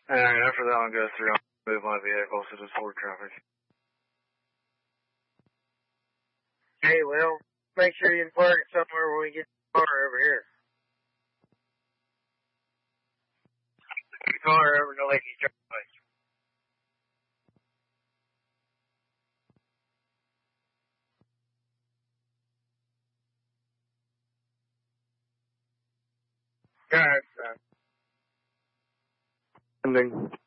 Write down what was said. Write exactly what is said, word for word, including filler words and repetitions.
Alright, after that one goes through, I'll move my vehicle so there's forward traffic. Hey, well, make sure you can park it somewhere when we get the car over here. The car over to Lakey Drive. Alright, Ending.